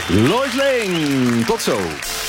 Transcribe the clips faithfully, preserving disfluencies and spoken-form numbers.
Lois Lane, tot zo.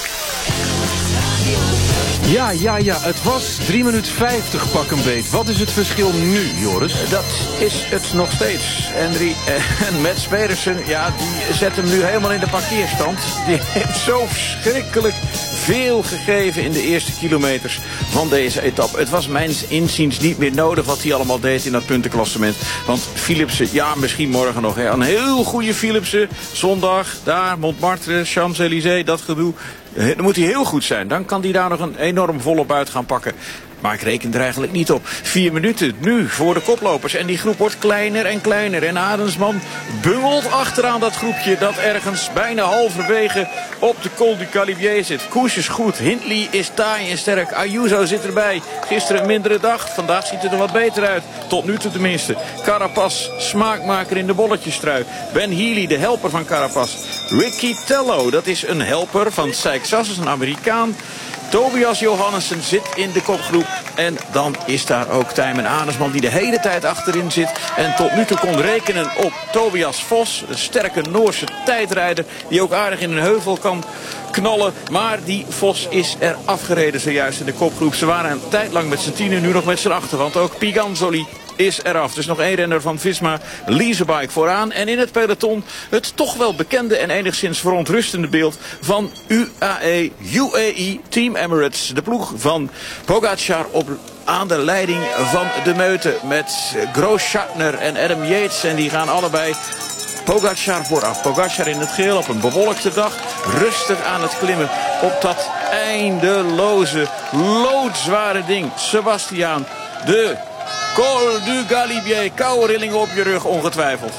Ja, ja, ja, het was drie minuten vijftig pak een beet. Wat is het verschil nu, Joris? Dat is het nog steeds, Henry. En Mats Pedersen, ja, die zet hem nu helemaal in de parkeerstand. Die heeft zo verschrikkelijk veel gegeven in de eerste kilometers van deze etappe. Het was mijns inziens niet meer nodig wat hij allemaal deed in dat puntenklassement. Want Philipsen, ja, misschien morgen nog. Hè. Een heel goede Philipsen. Zondag, daar, Montmartre, Champs-Élysées, dat gedoe. Dan moet hij heel goed zijn. Dan kan hij daar nog een enorm volop uit gaan pakken. Maar ik reken er eigenlijk niet op. Vier minuten nu voor de koplopers. En die groep wordt kleiner en kleiner. En Adensman bungelt achteraan dat groepje dat ergens bijna halverwege op de Col du Galibier zit. Koes is goed. Hindley is taai en sterk. Ayuso zit erbij. Gisteren een mindere dag. Vandaag ziet het er wat beter uit. Tot nu toe tenminste. Carapaz, smaakmaker in de bolletjestrui. Ben Healy, de helper van Carapaz. Ricky Tello, dat is een helper van Sykes Sass, een Amerikaan. Tobias Johannessen zit in de kopgroep. En dan is daar ook Tijmen Aresman die de hele tijd achterin zit. En tot nu toe kon rekenen op Tobias Vos. Een sterke Noorse tijdrijder die ook aardig in een heuvel kan knallen. Maar die Vos is er afgereden zojuist in de kopgroep. Ze waren een tijd lang met z'n tienen, nu nog met z'n achter. Want ook Piganzoli is eraf. Dus nog één renner van Visma, Leasebike vooraan. En in het peloton het toch wel bekende en enigszins verontrustende beeld van U A E, U A E, Team Emirates. De ploeg van Pogacar op aan de leiding van de meute met Gross-Schartner en Adam Yates. En die gaan allebei Pogacar vooraf. Pogacar in het geel op een bewolkte dag. Rustig aan het klimmen op dat eindeloze, loodzware ding. Sebastiaan, de Col du Galibier, koude rillingen op je rug ongetwijfeld.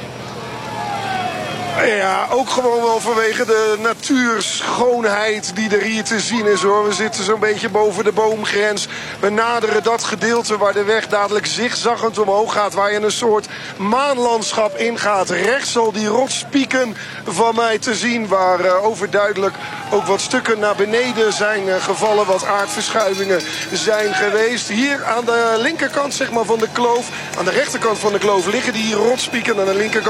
Ja, ook gewoon wel vanwege de natuurschoonheid die er hier te zien is, hoor. We zitten zo'n beetje boven de boomgrens. We naderen dat gedeelte waar de weg dadelijk zigzaggend omhoog gaat, waar je een soort maanlandschap ingaat. Rechts zal die rotspieken van mij te zien, waar uh, overduidelijk ook wat stukken naar beneden zijn uh, gevallen, wat aardverschuivingen zijn geweest. Hier aan de linkerkant, zeg maar, van de kloof, aan de rechterkant van de kloof liggen die rotspieken, aan de linkerkant